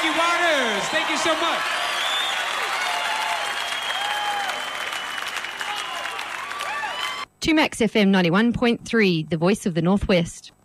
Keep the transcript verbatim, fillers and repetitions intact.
Jackie Waters. Thank you so much. two Max F M ninety-one point three, the voice of the Northwest.